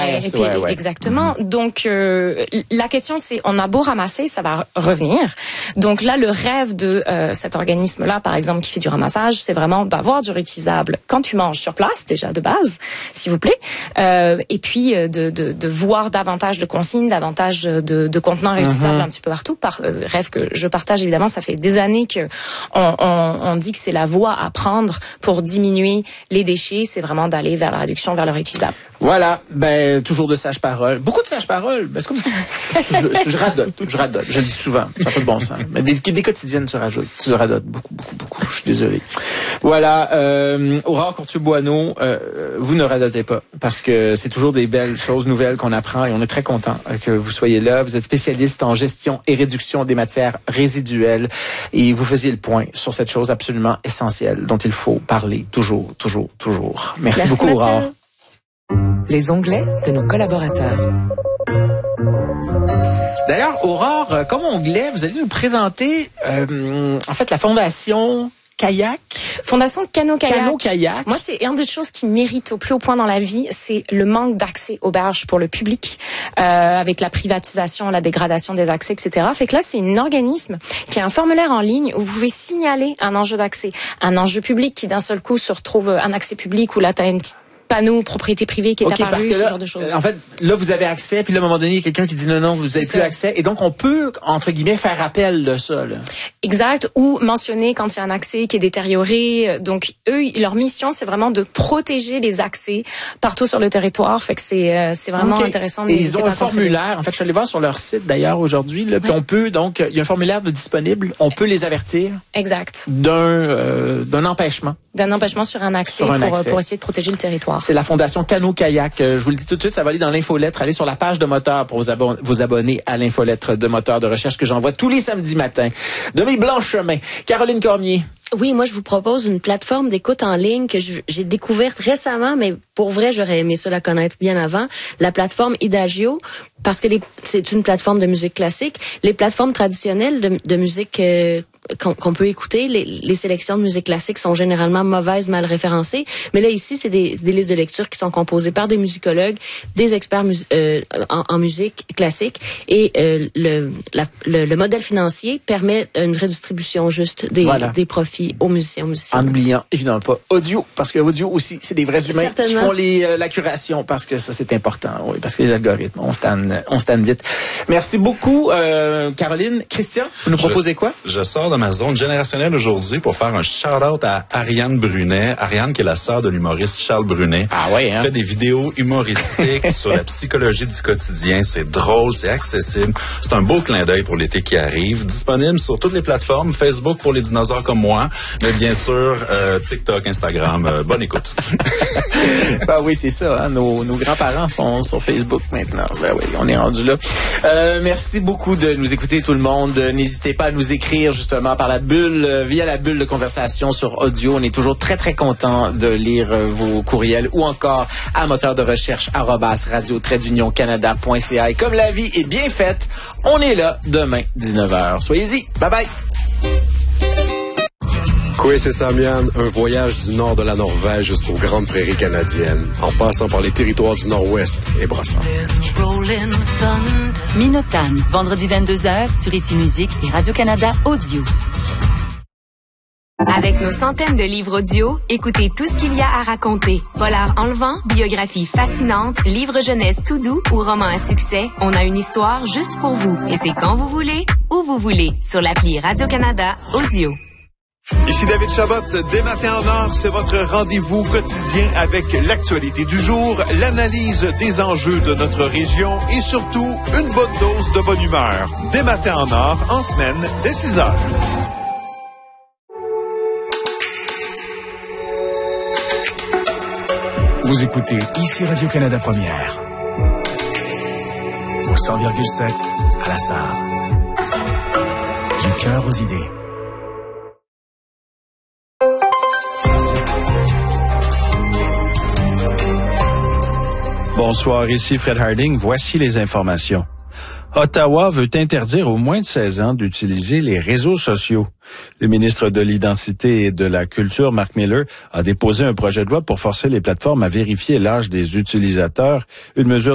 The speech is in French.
RS, ouais. Exactement. Donc, la question, c'est, on a beau ramasser, ça va revenir. Donc là, le rêve de cet organisme-là, par exemple, qui fait du ramassage, c'est vraiment d'avoir du réutilisable quand tu manges sur place, déjà de base, s'il vous plaît. Et puis, de voir davantage de consignes, davantage de contenants réutilisables un petit peu partout. Rêve que je partage, évidemment, ça fait des années que on dit que c'est la voie à prendre pour diminuer les déchets, c'est vraiment d'aller vers la réduction, vers le réutilisable. Voilà, toujours de sages-paroles. Beaucoup de sages-paroles. C'est comme je radote, je le dis souvent, ça n'a pas de bon sens. Mais des quotidiennes, tu radotes beaucoup. Je suis désolé. Voilà, Aurore Courtier-Boineau, vous ne radotez pas, parce que c'est toujours des belles choses nouvelles qu'on apprend et on est très content que vous soyez là. Vous êtes spécialiste en gestion et réduction des matières résiduelles et vous faisiez le point sur cette chose absolument essentielle dont il faut parler toujours. Merci beaucoup, Mathieu. Aurore. Les onglets de nos collaborateurs. D'ailleurs, Aurore, comme onglet, vous allez nous présenter la fondation Kayak. Fondation Cano-Kayak. Cano-Kayak. Moi, c'est une des choses qui mérite au plus haut point dans la vie, c'est le manque d'accès aux berges pour le public, avec la privatisation, la dégradation des accès, etc. Fait que là, c'est un organisme qui a un formulaire en ligne où vous pouvez signaler un enjeu d'accès, un enjeu public qui d'un seul coup se retrouve un accès public où là, t'as une petite panneau propriété privée qui est apparu, parce que là, ce genre de choses. En fait, là, vous avez accès, puis là, à un moment donné, il y a quelqu'un qui dit non, vous n'avez plus accès. Et donc, on peut, entre guillemets, faire appel de ça, là. Exact. Ou mentionner quand il y a un accès qui est détérioré. Donc, eux, leur mission, c'est vraiment de protéger les accès partout sur le territoire. Fait que c'est vraiment intéressant. Et ils ont un formulaire. En fait, je suis allé voir sur leur site, d'ailleurs, aujourd'hui, là. Puis on peut, donc, il y a un formulaire disponible. On peut les avertir. Exact. D'un empêchement. D'un empêchement sur un accès pour essayer de protéger le territoire. C'est la fondation Cano-Kayak. Je vous le dis tout de suite, ça va aller dans l'infolettre. Allez sur la page de Moteur pour vous abonner à l'infolettre de Moteur de recherche que j'envoie tous les samedis matins. De mes Blanchemin. Caroline Cormier. Oui, moi, je vous propose une plateforme d'écoute en ligne que j'ai découverte récemment, mais pour vrai, j'aurais aimé ça la connaître bien avant. La plateforme Idagio, parce que c'est une plateforme de musique classique. Les plateformes traditionnelles de musique qu'on peut écouter, les sélections de musique classique sont généralement mauvaises, mal référencées. Mais là, ici, c'est des listes de lecture qui sont composées par des musicologues, des experts en musique classique. Et le modèle financier permet une redistribution juste des profits aux musiciens. En n'oubliant évidemment pas audio, parce que audio aussi, c'est des vrais humains qui font la curation, parce que ça, c'est important. Oui, parce que les algorithmes, on stanne vite. Merci beaucoup, Caroline. Christian, vous nous proposez quoi? Je sors de ma zone générationnelle aujourd'hui pour faire un shout-out à Ariane Brunet. Ariane, qui est la sœur de l'humoriste Charles Brunet. Ah ouais, hein? Fait des vidéos humoristiques sur la psychologie du quotidien. C'est drôle, c'est accessible. C'est un beau clin d'œil pour l'été qui arrive. Disponible sur toutes les plateformes. Facebook pour les dinosaures comme moi. Mais bien sûr, TikTok, Instagram. Bonne écoute. Ben oui, c'est ça. Hein? Nos grands-parents sont sur Facebook maintenant. Ben oui, on est rendu là. Merci beaucoup de nous écouter, tout le monde. N'hésitez pas à nous écrire, justement, par la bulle, via la bulle de conversation sur audio. On est toujours très, très content de lire vos courriels ou encore à moteur de recherche @radio-canada.ca. Et comme la vie est bien faite, on est là demain, 19h. Soyez-y. Bye bye. Quest et Samian, un voyage du nord de la Norvège jusqu'aux grandes prairies canadiennes, en passant par les territoires du Nord-Ouest et Brassard. Minotane, vendredi 22h sur Ici Musique et Radio-Canada Audio. Avec nos centaines de livres audio, écoutez tout ce qu'il y a à raconter. Polar enlevant, biographie fascinante, livre jeunesse tout doux ou roman à succès, on a une histoire juste pour vous. Et c'est quand vous voulez, où vous voulez, sur l'appli Radio-Canada Audio. Ici David Chabot, dès Matin en Or, c'est votre rendez-vous quotidien avec l'actualité du jour, l'analyse des enjeux de notre région et surtout une bonne dose de bonne humeur. Dès Matin en Or, en semaine, dès 6h. Vous écoutez ici Radio-Canada Première. Au 100,7 à la Sarre. Du cœur aux idées. Bonsoir, ici Fred Harding. Voici les informations. Ottawa veut interdire aux moins de 16 ans d'utiliser les réseaux sociaux. Le ministre de l'Identité et de la Culture, Mark Miller, a déposé un projet de loi pour forcer les plateformes à vérifier l'âge des utilisateurs, une mesure